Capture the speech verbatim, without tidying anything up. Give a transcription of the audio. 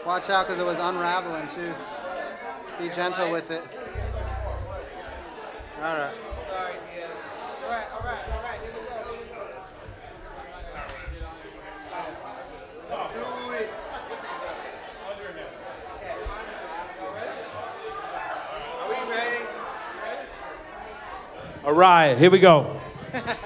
Watch out because it was unraveling too. Be gentle with it. All right. Sorry, Diaz. All right, all right, all right. Here we go. Here we go. Do it. Under him. Are we ready? All right, here we go.